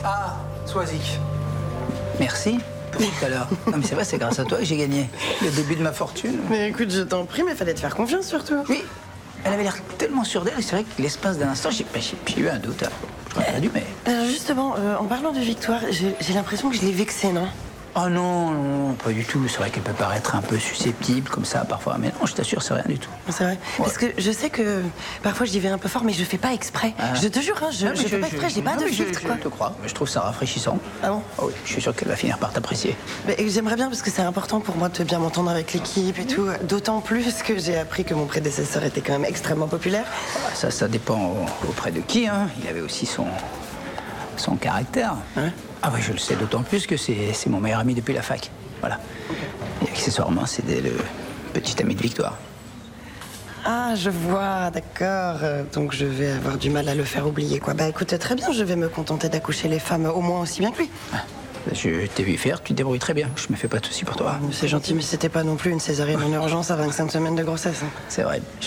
Ah, Soisic. Merci pour tout à l'heure. Non, mais c'est vrai, c'est grâce à toi que j'ai gagné le début de ma fortune. Mais écoute, je t'en prie, mais fallait te faire confiance surtout. Oui, elle avait l'air tellement sûre d'elle, c'est vrai que l'espace d'un instant, j'ai eu un doute. J'aurais pas dû, mais... Alors justement, en parlant de Victoire, j'ai l'impression que je l'ai vexée, non? Oh non, non, pas du tout. C'est vrai qu'elle peut paraître un peu susceptible comme ça parfois, mais non, je t'assure, c'est rien du tout. C'est vrai. Ouais. Parce que je sais que parfois je dis vais un peu fort, mais je fais pas exprès. Je te jure, hein, je fais pas exprès, j'ai pas de filtre, quoi. Je te crois, mais je trouve ça rafraîchissant. Ah bon? Oh oui, je suis sûr qu'elle va finir par t'apprécier. Mais j'aimerais bien parce que c'est important pour moi de bien m'entendre avec l'équipe et tout. D'autant plus que j'ai appris que mon prédécesseur était quand même extrêmement populaire. Ça dépend auprès de qui, hein. Il avait aussi son caractère. Ouais. Ah oui, je le sais d'autant plus que c'est mon meilleur ami depuis la fac. Voilà. Et accessoirement, c'était le petit ami de Victoire. Ah, je vois, d'accord. Donc je vais avoir du mal à le faire oublier, quoi. Bah écoute, très bien, je vais me contenter d'accoucher les femmes au moins aussi bien que lui. Ah, je t'ai vu faire, tu te débrouilles très bien. Je me fais pas de soucis pour toi. C'est gentil, mais c'était pas non plus une césarienne en urgence à 25 semaines de grossesse. Hein. C'est vrai.